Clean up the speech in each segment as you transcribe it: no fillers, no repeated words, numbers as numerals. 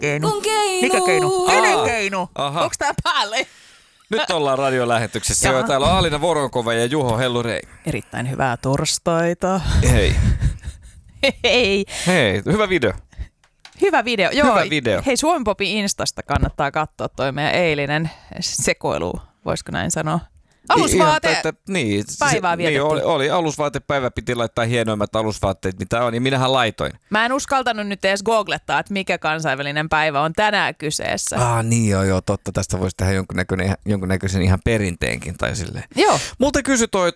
keinu. Mikä keinu? Kenen keinu? Aha. Onks tää päälle? Nyt ollaan radiolähetyksessä. Joo, täällä on Alina Voronkova ja Juho Hellurei. Erittäin hyvää torstaita. Hei. Hei. Hei, hyvä video. Hyvä video. Joo. Hyvä video. Hei, Suomen Popin Instasta kannattaa katsoa toi meidän eilinen sekoilu, voisiko näin sanoa. Alusvaate päivää vietettiin. Niin, oli alusvaatepäivä, piti laittaa hienoimmat alusvaatteet, mitä on, ja minähän laitoin. Mä en uskaltanut nyt edes googlettaa, että mikä kansainvälinen päivä on tänään kyseessä. Niin joo, totta. Tästä voisi tehdä jonkunnäköisen ihan perinteenkin tai silleen. Joo. Multa kysyi toi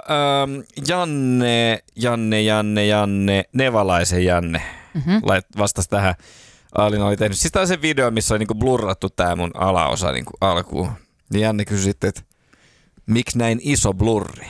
Janne, Nevalaisen Janne. Vastasi tähän. Alina oli tehnyt. Siis tää on se video, missä on niinku blurrattu tää mun alaosa niinku alkuun. Ja Janne kysyi sitten, että miksi näin iso blurri?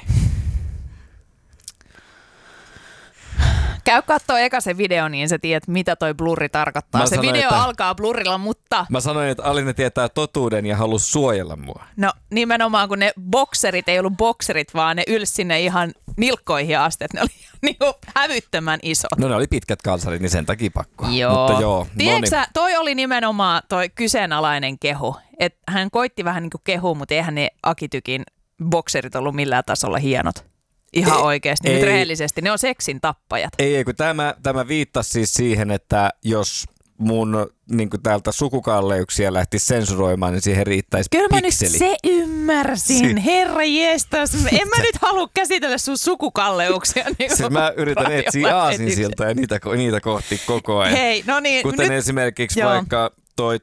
Käy kattoo eka se video, niin sä tiedät, mitä toi blurri tarkoittaa. Se video alkaa blurrilla, mutta... Mä sanoin, että Alina tietää totuuden ja halusi suojella mua. No nimenomaan, kun ne bokserit ei ollut bokserit, vaan ne ylsi sinne ihan nilkkoihin asti, että ne oli niinku hävyttömän isot. No ne oli pitkät kalsarit, niin sen takia pakko. Joo. Mutta joo. Tiedätkö sä, toi oli nimenomaan toi kyseenalainen kehu. Että hän koitti vähän niinku kehua, mutta eihän ne Akitykin bokserit ollut millään tasolla hienot. Ihan oikeasti, nyt rehellisesti. Ne on seksin tappajat. Ei, kun tämä viittasi siis siihen, että jos mun niin täältä sukukalleuksia lähti sensuroimaan, niin siihen riittäisi kyllä mä pikseli. Nyt se ymmärsin. Herra jestas. En mä nyt halua käsitellä sun sukukalleuksia. Niin siis mä yritän etsiä aasinsilta ja niitä kohti koko ajan. Hei, no niin. Kuten nyt, esimerkiksi vaikka toi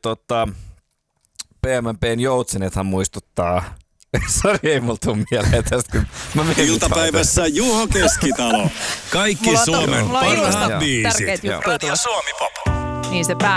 PMPn joutsenethan muistuttaa. Sori, ei mulla tuu mieleen tästä. Iltapäivässä Juho Keskitalo. Kaikki Suomen parhaat biisit. Radio Suomi Pop. Niin se